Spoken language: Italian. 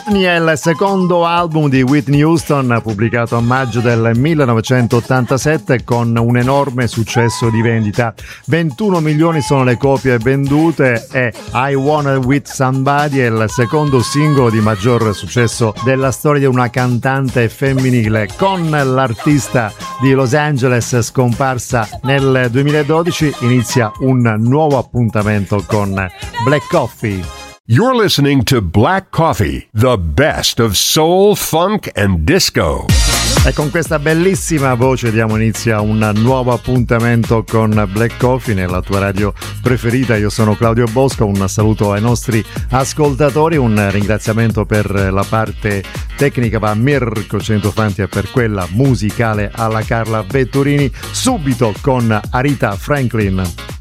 Whitney è il secondo album di Whitney Houston, pubblicato a maggio del 1987 con un enorme successo di vendita. 21 milioni sono le copie vendute e I Wanna With Somebody è il secondo singolo di maggior successo della storia di una cantante femminile, con l'artista di Los Angeles scomparsa nel 2012 inizia un nuovo appuntamento con Black Coffee. You're listening to Black Coffee, the best of soul, funk and disco. E con questa bellissima voce diamo inizio a un nuovo appuntamento con Black Coffee nella tua radio preferita. Io sono Claudio Bosco, un saluto ai nostri ascoltatori, un ringraziamento per la parte tecnica va a Mirko Centofanti e per quella musicale alla Carla Vetturini. Subito con Aretha Franklin.